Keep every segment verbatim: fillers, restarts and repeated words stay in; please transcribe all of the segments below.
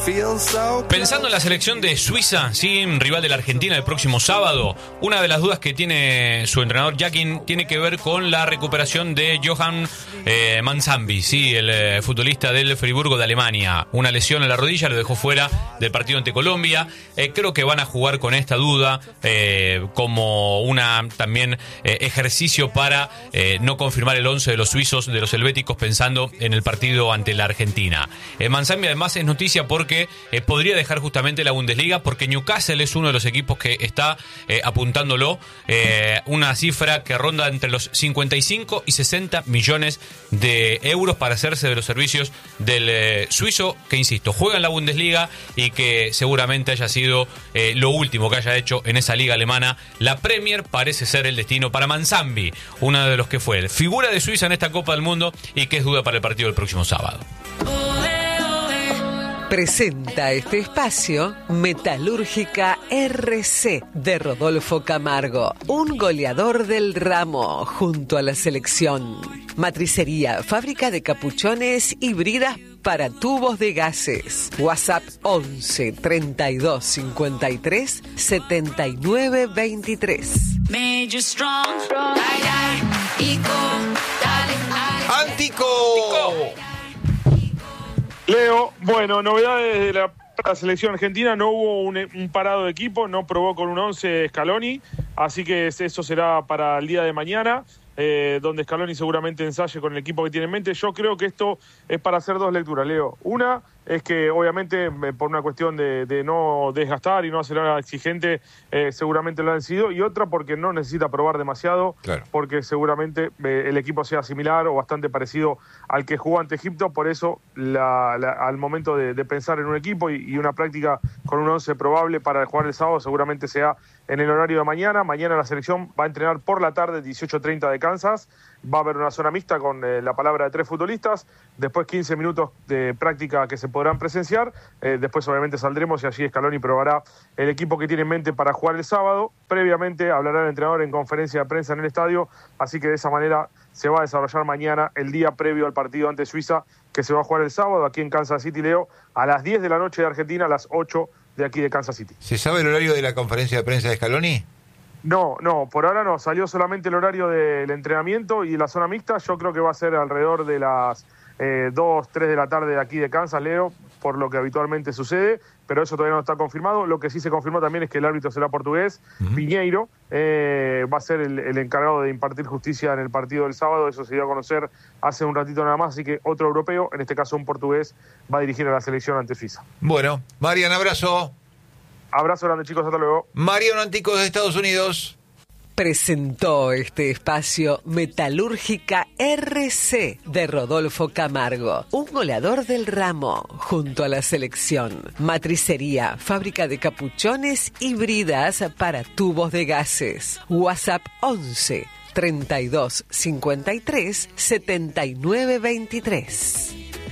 Pensando en la selección de Suiza, sí, rival de la Argentina el próximo sábado, una de las dudas que tiene su entrenador Jakin tiene que ver con la recuperación de Johan eh, Manzambi, sí, el eh, futbolista del Friburgo de Alemania. Una lesión en la rodilla lo dejó fuera del partido ante Colombia. Eh, creo que van a jugar con esta duda eh, como una también eh, ejercicio para eh, no confirmar el once de los suizos, de los helvéticos, pensando en el partido ante la Argentina. Eh, Manzambi además es noticia porque eh, podría dejar justamente la Bundesliga, porque Newcastle es uno de los equipos que está eh, apuntándolo, eh, una cifra que ronda entre los cincuenta y cinco y sesenta millones de euros para hacerse de los servicios del eh, suizo, que insisto, juega en la Bundesliga y que seguramente haya sido eh, lo último que haya hecho en esa liga alemana. La Premier parece ser el destino para Manzambi, uno de los que fue el figura de Suiza en esta Copa del Mundo y que es duda para el partido del próximo sábado. Presenta este espacio Metalúrgica R C de Rodolfo Camargo, un goleador del ramo junto a la selección. Matricería, fábrica de capuchones y bridas para tubos de gases. WhatsApp once treinta y dos cincuenta y tres setenta y nueve veintitrés. ¡Antico! Leo, bueno, novedades de la, la selección argentina, no hubo un, un parado de equipo, no probó con un once Scaloni, así que eso será para el día de mañana, eh, donde Scaloni seguramente ensaye con el equipo que tiene en mente. Yo creo que esto es para hacer dos lecturas, Leo. Una es que obviamente por una cuestión de, de no desgastar y no hacer nada exigente, eh, seguramente lo han sido, y otra porque no necesita probar demasiado, claro, porque seguramente eh, el equipo sea similar o bastante parecido al que jugó ante Egipto. Por eso la, la, al momento de, de pensar en un equipo y, y una práctica con un once probable para jugar el sábado, seguramente sea en el horario de mañana. Mañana la selección va a entrenar por la tarde, dieciocho treinta de Kansas. Va a haber una zona mixta con eh, la palabra de tres futbolistas, después quince minutos de práctica que se podrán presenciar, eh, después obviamente saldremos y allí Scaloni probará el equipo que tiene en mente para jugar el sábado. Previamente hablará el entrenador en conferencia de prensa en el estadio, así que de esa manera se va a desarrollar mañana el día previo al partido ante Suiza, que se va a jugar el sábado aquí en Kansas City, Leo, a las diez de la noche de Argentina, a las ocho de aquí de Kansas City. ¿Se sabe el horario de la conferencia de prensa de Scaloni? No, no, por ahora no. Salió solamente el horario del entrenamiento y la zona mixta. Yo creo que va a ser alrededor de las eh, dos, tres de la tarde de aquí de Kansas, Leo, por lo que habitualmente sucede, pero eso todavía no está confirmado. Lo que sí se confirmó también es que el árbitro será portugués, uh-huh. Piñeiro, eh, va a ser el, el encargado de impartir justicia en el partido del sábado. Eso se dio a conocer hace un ratito nada más, así que otro europeo, en este caso un portugués, va a dirigir a la selección ante Suiza. Bueno, Marian, abrazo. Abrazo grande, chicos, hasta luego. Mariano Antico de Estados Unidos presentó este espacio Metalúrgica R C de Rodolfo Camargo, un goleador del ramo junto a la selección. Matricería, fábrica de capuchones y bridas para tubos de gases. WhatsApp once treinta y dos cincuenta y tres setenta y nueve veintitrés.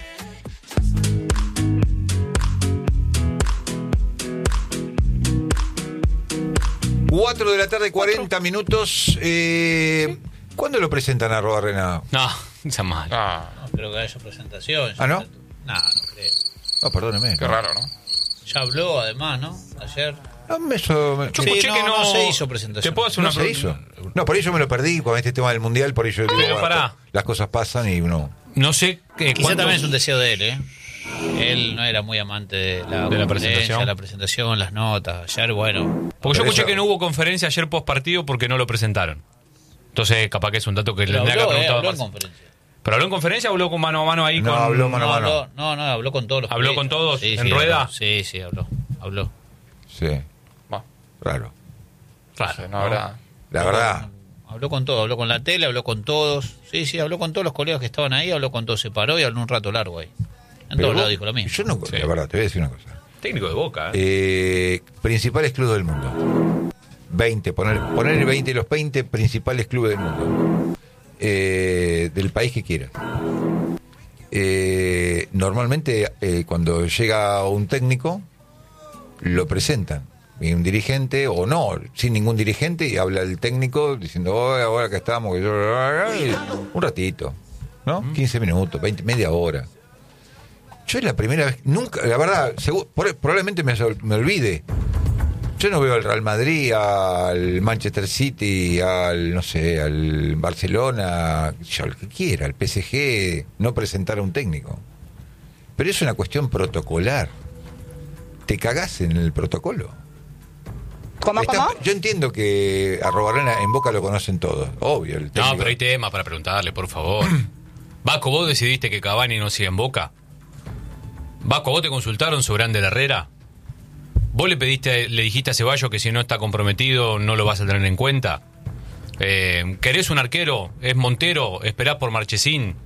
cuatro de la tarde, cuarenta minutos. Eh, ¿Cuándo lo presentan a Arrobarrena? No, está mal. Ah, no creo que haya presentación. ¿Ah, no? No, no creo. Ah, perdóneme. Qué raro, ¿no? Ya habló, además, ¿no? Ayer. No, me eso, me... Yo Sí, escuché no, que no, no se hizo presentación. ¿Te puedo hacer no una se pregunta? hizo. No, por eso me lo perdí con este tema del Mundial, por eso digo, Pero bueno, pará. las cosas pasan y uno... No sé eh, Quizá cuándo... también es un deseo de él, ¿eh? Él no era muy amante de la, de la presentación, la presentación, las notas. Ayer, bueno. Porque yo escuché eso... que no hubo conferencia ayer post partido porque no lo presentaron. Entonces, capaz que es un dato que le tendría que habló, haber eh, preguntado habló más. en conferencia. ¿Pero habló en conferencia o habló con mano a mano ahí? No, con... habló mano no, a mano. Habló, no, no, habló con todos los ¿Habló periodistas. con todos? Sí, ¿En sí, rueda? Habló. Sí, sí, habló. Habló. Sí. Bah, Raro. Claro. no sé, no habrá... La verdad... Habló con todo, habló con la tele, habló con todos. Sí, sí, habló con todos los colegas que estaban ahí, habló con todos, se paró y habló un rato largo ahí. En todos lados dijo lo mismo. Yo no... Sí. La verdad, te voy a decir una cosa. Técnico de Boca, ¿eh? Eh, principales clubes del mundo. veinte, poner, poner el veinte, los veinte principales clubes del mundo. Eh, del país que quieran. Eh, normalmente, eh, cuando llega un técnico, lo presentan. Y un dirigente, o no, sin ningún dirigente, y habla el técnico diciendo, oh, ahora que estamos, que yo... un ratito, ¿no? quince minutos, veinte, media hora. Yo es la primera vez, nunca, la verdad, seguro, probablemente me, me olvide. Yo no veo al Real Madrid, al Manchester City, al, no sé, al Barcelona, yo, al que quiera, al P S G, no presentar a un técnico. Pero es una cuestión protocolar. Te cagás en el protocolo. ¿Cómo, Está, cómo? yo entiendo que a Arruabarrena en Boca lo conocen todos, obvio. El No, pero hay temas para preguntarle, por favor. Vasco, ¿vos decidiste que Cavani no siga en Boca? Vasco, ¿vos te consultaron sobre Ander Herrera? ¿Vos le pediste, le dijiste a Ceballos que si no está comprometido no lo vas a tener en cuenta? Eh, ¿Querés un arquero? ¿Es Montero? ¿Esperás por Marchesín?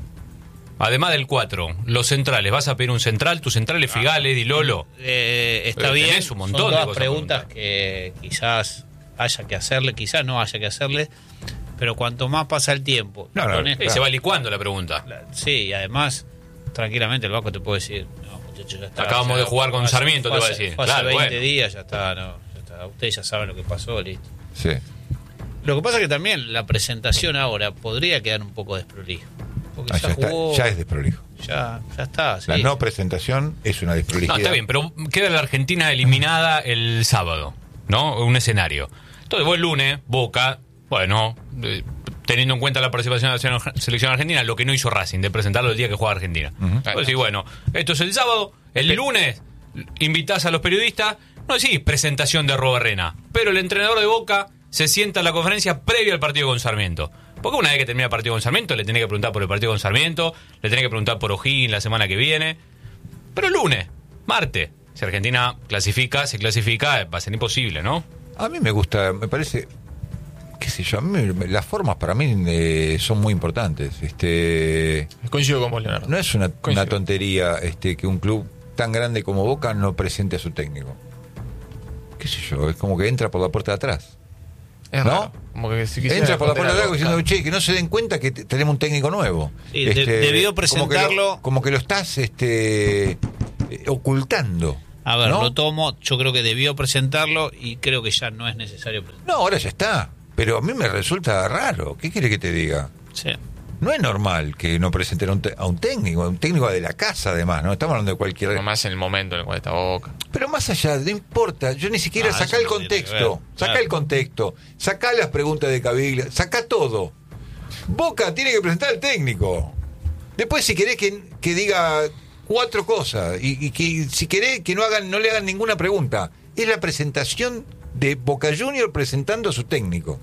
Además del cuatro, los centrales, ¿vas a pedir un central? ¿Tu central es Figales, Di Lolo? Eh, está Pero bien, tenés un montón son de todas cosas preguntas para que quizás haya que hacerle, quizás no haya que hacerle, pero cuanto más pasa el tiempo... No, no, con esto- Eh, se va licuando la pregunta. la- sí, y además, tranquilamente el Vasco te puede decir, no, muchachos, ya está. Acabamos o sea, de jugar con fue hace- Sarmiento, fue te va a hace- decir. fue hace Claro, veinte bueno. días, ya está, no, ya está. Ustedes ya saben lo que pasó, listo. Sí. Lo que pasa es que también la presentación ahora podría quedar un poco desprolijo. Porque Ah, ya, ya, está, jugó, ya es desprolijo. ya, ya está. La sí. no presentación es una No, desprolijidad. está bien, pero queda la Argentina eliminada el sábado, ¿no? Un escenario. Entonces vos el lunes, Boca, bueno, eh, teniendo en cuenta la participación de la selección argentina, lo que no hizo Racing, de presentarlo el día que juega Argentina. Ujú. Vos decís, bueno, esto es el sábado, el lunes invitás a los periodistas, no decís presentación de Arruabarrena, pero el entrenador de Boca se sienta en la conferencia previa al partido con Sarmiento. Porque una vez que termina el partido con Sarmiento, le tenés que preguntar por el partido con Sarmiento, le tenés que preguntar por O'Higgins la semana que viene. Pero el lunes, martes, si Argentina clasifica, se clasifica, va a ser imposible, ¿no? A mí me gusta, me parece, qué sé yo, a mí me- las formas para mí eh, son muy importantes. Este, Coincido con vos, Leonardo. no es una, Coincido. una tontería este, que un club tan grande como Boca no presente a su técnico. Qué sé yo, es como que entra por la puerta de atrás. Es ¿no? raro. Como que si quisiera Entra por la puerta de esconder atrás algo, diciendo, che, que no se den cuenta que t- tenemos un técnico nuevo. Sí, de- debió como que lo- presentarlo- Como que lo, estás este, eh, ocultando. A ver, ¿no? lo tomo, yo creo que debió presentarlo y creo que ya no es necesario presentarlo. No, ahora ya está. Pero a mí me resulta raro. ¿Qué quiere que te diga? Sí. No es normal que no presenten a un, te- a un técnico, a un técnico de la casa además, ¿no? Estamos hablando de cualquier... Como más en el momento en el cual está Boca. Pero más allá, no importa, yo ni siquiera Ah, saca eso el no tiene que contexto, ver, saca claro. el contexto, saca las preguntas de Caviglia, saca todo. Boca tiene que presentar al técnico. Después si querés que, que diga cuatro cosas y, y que si querés que no hagan, no le hagan ninguna pregunta. Es la presentación de Boca Junior presentando a su técnico.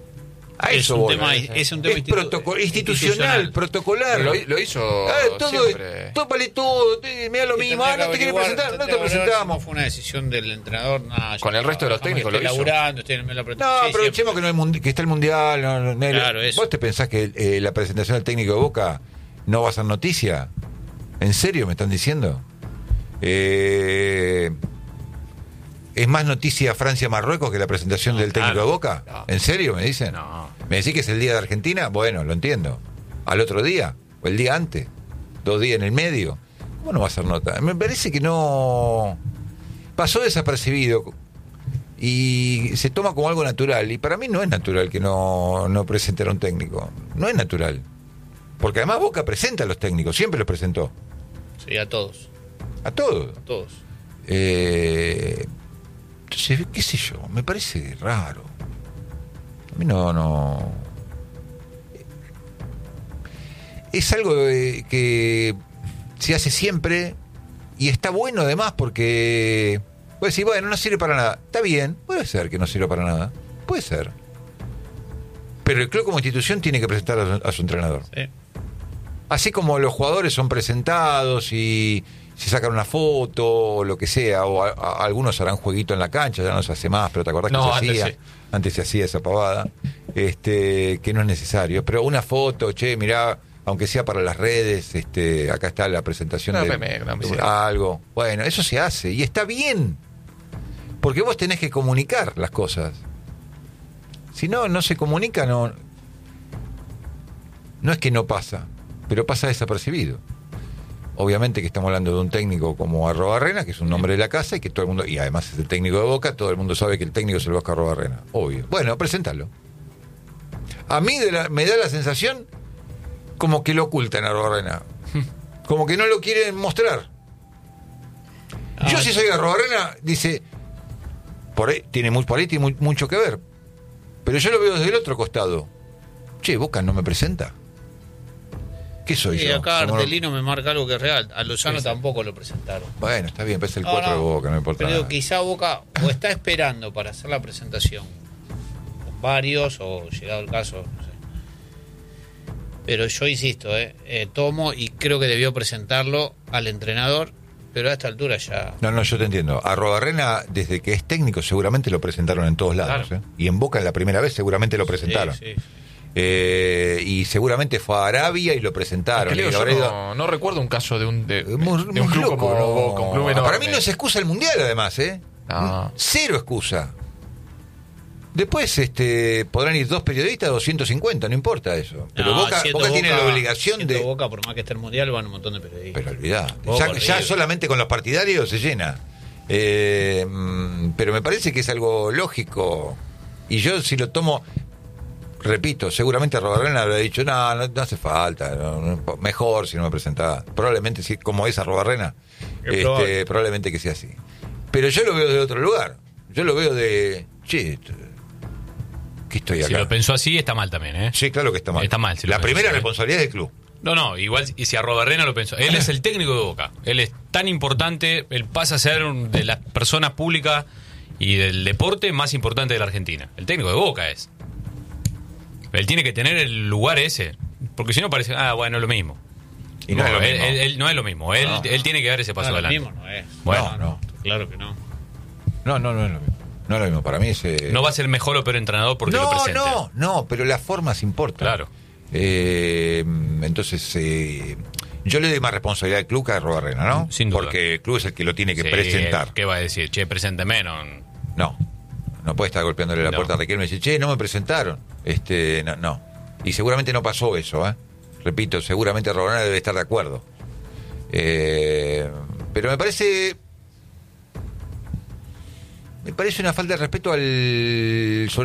A Es eso un voy. tema- es un tema Es institu- protoco- institucional, institucional. protocolar. Lo, lo hizo Ah, todo, siempre. todo vale todo, te- me da lo mismo, ah, no te quieres presentar, no te presentamos. Fue una decisión del entrenador. Nah, Con yo el resto de los déjame, técnicos estoy lo hizo. laburando, estoy en la pre- No, sí, aprovechemos que, siempre. no hay mundi- que está el Mundial. No, no, no, Claro, eso. ¿Vos te pensás que eh, la presentación del técnico de Boca no va a ser noticia? ¿En serio me están diciendo? Eh, ¿Es más noticia Francia-Marruecos que la presentación No, del técnico claro. de Boca? No. ¿En serio me dicen? No. ¿Me decís que es el día de Argentina? Bueno, lo entiendo. ¿Al otro día? ¿O el día antes? ¿Dos días en el medio? ¿Cómo no va a ser nota? Me parece que no... Pasó desapercibido y se toma como algo natural. Y para mí no es natural que no, no presentara un técnico. No es natural. Porque además Boca presenta a los técnicos, siempre los presentó. Sí, a todos. A todos. A todos. Eh, entonces, qué sé yo, me parece raro. A mí no, no. Es algo eh, que se hace siempre y está bueno además porque puede decir, bueno, no sirve para nada. Está bien, puede ser que no sirva para nada. Puede ser. Pero el club como institución tiene que presentar a su, a su entrenador. Sí. Así como los jugadores son presentados y se sacan una foto o lo que sea, o a- a- algunos harán jueguito en la cancha, ya no se hace más, pero te acordás que No, se antes hacía, sí. antes se hacía esa pavada, este, que no es necesario, pero una foto, che, mirá, aunque sea para las redes, este, acá está la presentación No, de, me- no me de sirve. algo, bueno, eso se hace y está bien, porque vos tenés que comunicar las cosas, si no, no se comunica, no, no es que no pasa, pero pasa desapercibido. Obviamente que estamos hablando de un técnico como Arruabarrena, que es un nombre de la casa y que todo el mundo, y además es el técnico de Boca, todo el mundo sabe que el técnico es el Vasco Arruabarrena, obvio. Bueno, preséntalo. A mí de la- me da la sensación como que lo ocultan a Arruabarrena. Como que no lo quieren mostrar. Ah, Yo si soy Arrobarrena, dice, por ahí tiene, muy, por ahí tiene muy- mucho que ver. Pero yo lo veo desde el otro costado. Che, Boca no me presenta. ¿Qué soy Y yo? acá Como- Artelino me marca algo que es real. A Lozano tampoco lo presentaron. Bueno, está bien, pesa el No, cuatro no, de Boca, no me importa pero digo, nada. quizá Boca o está esperando para hacer la presentación con varios, o llegado el caso, no sé. Pero yo insisto, eh, eh, tomo y creo que debió presentarlo al entrenador, pero a esta altura ya... No, no, yo te entiendo. A Arrobarrena, desde que es técnico, seguramente lo presentaron en todos lados. Claro. ¿eh? Y en Boca, en la primera vez, seguramente lo presentaron. Sí, sí. Eh, y seguramente fue a Arabia y lo presentaron. Es que, Y Leo, lo yo habrá ido- no, no recuerdo un caso de un, de, de Muy- un muy club loco, como no. Boca, un club Ah, Para mí enorme. no es excusa el mundial, además, ¿eh? No. Cero excusa. Después este, podrán ir dos periodistas, doscientos cincuenta, no importa eso. Pero No, Boca, siendo Boca tiene la Boca- obligación siendo de... Boca, por más que esté el mundial, van un montón de periodistas. Pero olvidá, Boca, ya, ya River. solamente con los partidarios se llena. Eh, mm, pero me parece que es algo lógico. Y yo si lo tomo, repito, seguramente Arrobarrena habrá dicho, no, no, no hace falta, no, no, mejor si no me presentaba. Probablemente, si, como es Arrobarrena, Es este, probable. probablemente que sea así. Pero yo lo veo de otro lugar. Yo lo veo de, che, esto- ¿qué estoy Si acá? lo pensó así, está mal también, ¿eh? Sí, claro que está mal. Está mal, si lo La pensás primera así. responsabilidad del club. No, no, igual y si Arrobarrena lo pensó. Él es el técnico de Boca. Él es tan importante, él pasa a ser un- de las personas públicas y del deporte más importante de la Argentina. El técnico de Boca es. Él tiene que tener el lugar ese. Porque si no parece, ah, bueno, es lo mismo. Y no es lo él, mismo. él- él no es lo mismo. Él, No. él tiene que dar ese paso No, lo adelante. mismo no es. Bueno, No, no. Claro que no. No, no, no es lo mismo. No es lo mismo. Para mí es... eh, No va a ser mejor o peor entrenador porque lo no, presente. no, no, pero las formas importan. Claro. Eh, entonces, eh, yo le doy más responsabilidad al club que a Arrobarrena, ¿no? Sin duda. Porque el club es el que lo tiene que Sí, presentar. ¿qué va a decir? Che, presénteme, no. No, no puede estar golpeándole la No. puerta a Riquelme y decir, che, no me presentaron. Este, no, no. Y seguramente no pasó eso, ¿eh? Repito, seguramente Arrobarrena debe estar de acuerdo. Eh, pero me parece... Me parece una falta de respeto al... sobre